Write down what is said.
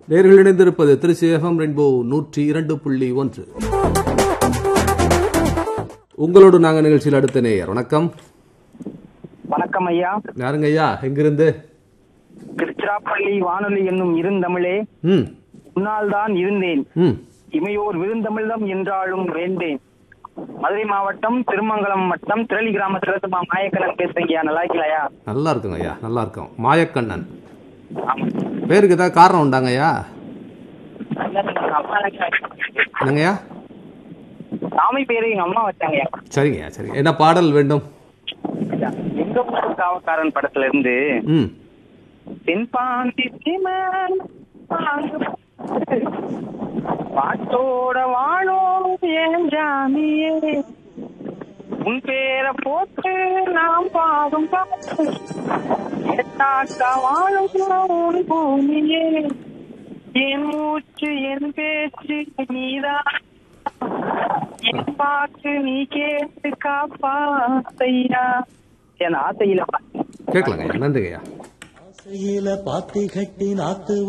நேர்கள் இணைந்திருப்பது Trichy FM rainbow 102.1. உங்களோடு நாங்க நிகழ்ச்சியில் அடுத்த நேயர். வணக்கம். வணக்கம் ஐயா. யாருங்க ஐயா? எங்கிருந்து? திருச்சிராப்பள்ளி வானொலி என்னும் இருந்தமிழே, முன்னால் தான் இருந்தேன், இமையோர் விருந்தமிழ்தம் என்றாலும் வேண்டேன். மதுரை மாவட்டம் திருமங்கலம் வட்டம் திரளி கிராமத்திலிருந்து மாயக்கண்ணன் பேசுறீங்க. நல்லா இருக்கலையா? நல்லா இருக்குங்க ஐயா, நல்லா இருக்கும். மாயக்கண்ணன் பேருக்கு ஏதாவது காரணம் உண்டாங்க ஐயா? என்னங்கய்யா? சாமி பேரு எங்க அம்மா வச்சாங்க. சரிங்கய்யா, சரி. என்ன பாடல் வேண்டும்? எங்க ஊரு காவக்காரன் படத்துல இருந்து தென்பாண்டி பாட்டோட வாழும் என் ஜாமியே, உன் பேரை போட்டு நாம் பாடும் பாட்டு, எட்டாக்கா வாழும் உன் பூமியே, என் மூச்சு என் பேச்சு நீதான், என் பாட்டு நீ கேட்டு காப்பாத்தையா. என் ஆசையில கேட்கலாங்க. நன்றிங்கய்யா. ஆசையில பாத்தி கட்டி நாத்து